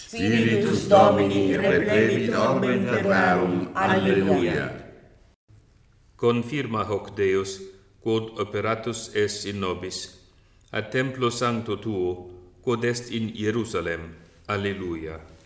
Spiritus Domini replevit orbem terrarum. Alleluia. Confirma hoc Deus, quod operatus est in nobis, a templo sancto tuo, quod est in Hierusalem. Alleluia.